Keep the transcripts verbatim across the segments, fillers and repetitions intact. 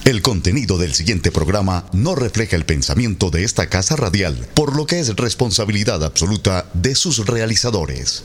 El contenido del siguiente programa no refleja el pensamiento de esta casa radial, por lo que es responsabilidad absoluta de sus realizadores.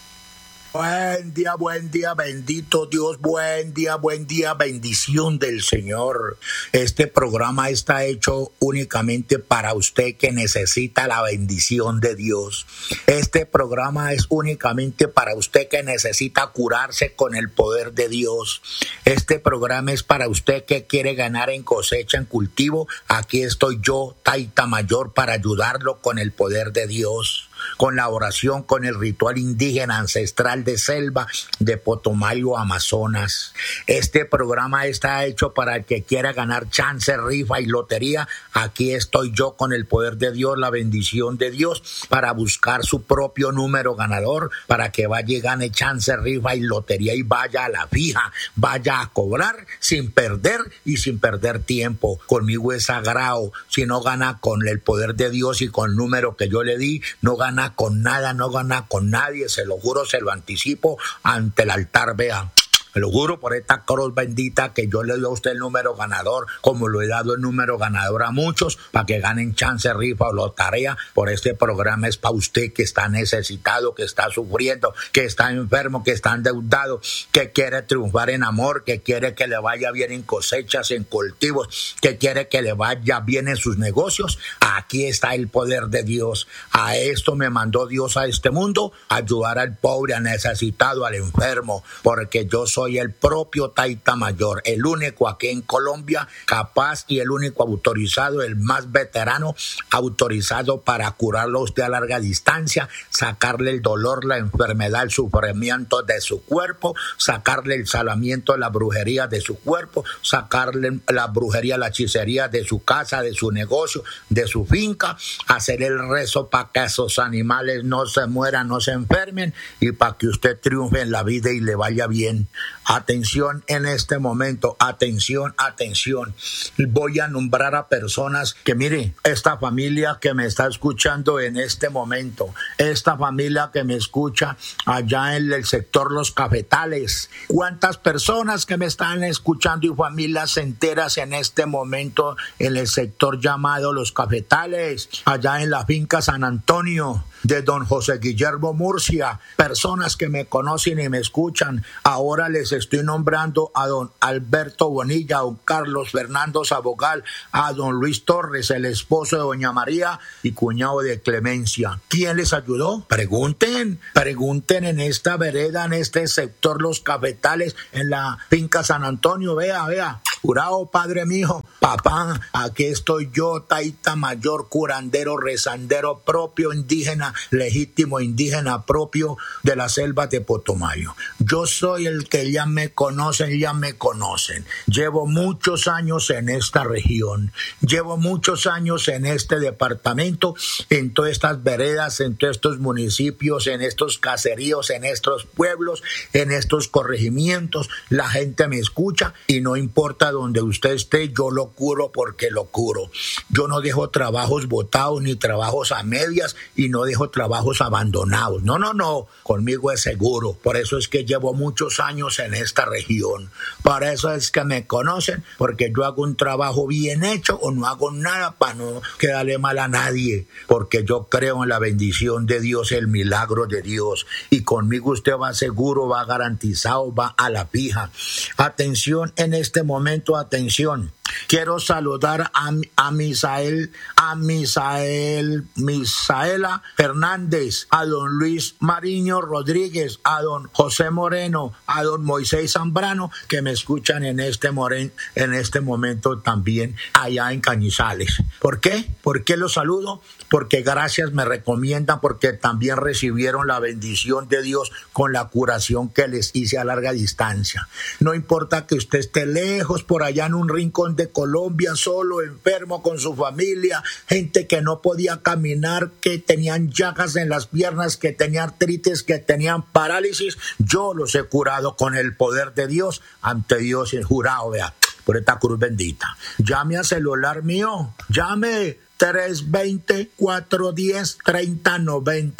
Buen día, buen día, bendito Dios, buen día, buen día, bendición del Señor. Este programa está hecho únicamente para usted que necesita la bendición de Dios. Este programa es únicamente para usted que necesita curarse con el poder de Dios. Este programa es para usted que quiere ganar en cosecha, en cultivo. Aquí estoy yo, Taita Mayor, para ayudarlo con el poder de Dios, con la oración, con el ritual indígena ancestral de selva de Potomayo, Amazonas. Este programa está hecho para el que quiera ganar chance, rifa y lotería. Aquí estoy yo con el poder de Dios, la bendición de Dios, para buscar su propio número ganador, para que vaya y gane chance, rifa y lotería y vaya a la fija, vaya a cobrar sin perder y sin perder tiempo. Conmigo es sagrado. Si no gana con el poder de Dios y con el número que yo le di, no gana con nada, no gana con nadie, se lo juro, se lo anticipo ante el altar, vea. Me lo juro por esta cruz bendita que yo le doy a usted el número ganador, como lo he dado el número ganador a muchos, para que ganen chance, rifa o lotería. Por este programa es para usted que está necesitado, que está sufriendo, que está enfermo, que está endeudado, que quiere triunfar en amor, que quiere que le vaya bien en cosechas, en cultivos, que quiere que le vaya bien en sus negocios. Aquí está el poder de Dios. A esto me mandó Dios a este mundo, a ayudar al pobre, al necesitado, al enfermo, porque yo soy Soy el propio Taita Mayor, el único aquí en Colombia capaz y el único autorizado, el más veterano, autorizado para curarlo a usted a larga distancia, sacarle el dolor, la enfermedad, el sufrimiento de su cuerpo, sacarle el salamiento, la brujería de su cuerpo, sacarle la brujería, la hechicería de su casa, de su negocio, de su finca, hacer el rezo para que esos animales no se mueran, no se enfermen y para que usted triunfe en la vida y le vaya bien. Atención en este momento, atención, atención. Voy a nombrar a personas que, mire, esta familia que me está escuchando en este momento, esta familia que me escucha allá en el sector Los Cafetales. ¿Cuántas personas que me están escuchando y familias enteras en este momento en el sector llamado Los Cafetales, allá en la finca San Antonio de don José Guillermo Murcia? Personas que me conocen y me escuchan. Ahora les estoy nombrando a don Alberto Bonilla, a don Carlos Fernando Sabogal, a don Luis Torres, el esposo de doña María y cuñado de Clemencia. ¿Quién les ayudó? Pregunten, pregunten en esta vereda, en este sector Los Cafetales, en la finca San Antonio. Vea, vea. Jurado, padre mío, papá, aquí estoy yo, Taita Mayor, curandero, rezandero propio, indígena, legítimo indígena propio de la selva de Potomayo. Yo soy el que ya me conocen, ya me conocen. Llevo muchos años en esta región, llevo muchos años en este departamento, en todas estas veredas, en todos estos municipios, en estos caseríos, en estos pueblos, en estos corregimientos. La gente me escucha y no importa donde usted esté, yo lo curo porque lo curo. Yo no dejo trabajos botados ni trabajos a medias y no dejo trabajos abandonados. No, no, no. Conmigo es seguro. Por eso es que llevo muchos años en esta región. Por eso es que me conocen, porque yo hago un trabajo bien hecho o no hago nada para no quedarle mal a nadie. Porque yo creo en la bendición de Dios, el milagro de Dios. Y conmigo usted va seguro, va garantizado, va a la fija. Atención en este momento. Atención, quiero saludar a, a Misael, a Misael, Misaela Fernández, a don Luis Mariño Rodríguez, a don José Moreno, a don Moisés Zambrano, que me escuchan en este, moren, en este momento también allá en Cañizales. ¿Por qué? ¿Por qué los saludo? Porque gracias me recomiendan, porque también recibieron la bendición de Dios con la curación que les hice a larga distancia. No importa que usted esté lejos, por allá en un rincón de Colombia, solo, enfermo con su familia, gente que no podía caminar, que tenían llagas en las piernas, que tenían artritis, que tenían parálisis, yo los he curado con el poder de Dios, ante Dios y jurado, vea, por esta cruz bendita. Llame al celular mío, llame tres dos cero, cuatro uno cero, tres cero nueve cero.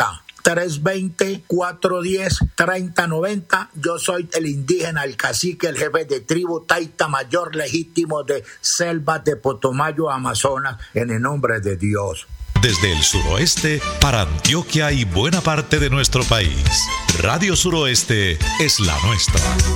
tres dos cero, cuatro uno cero, tres cero nueve cero. Yo soy el indígena, el cacique, el jefe de tribu Taita Mayor legítimo de Selvas de Putumayo, Amazonas, en el nombre de Dios. Desde el suroeste para Antioquia y buena parte de nuestro país. Radio Suroeste es la nuestra.